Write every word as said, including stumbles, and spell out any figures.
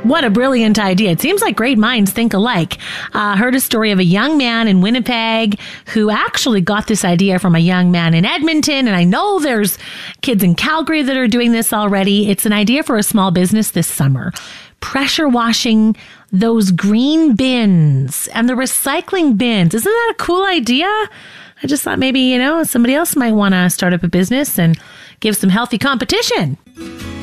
What a brilliant idea. It seems like great minds think alike. Uh, heard a story of a young man in Winnipeg who actually got this idea from a young man in Edmonton. And I know there's kids in Calgary that are doing this already. It's an idea for a small business this summer. Pressure washing those green bins and the recycling bins. Isn't that a cool idea? I just thought maybe, you know, somebody else might want to start up a business and give some healthy competition.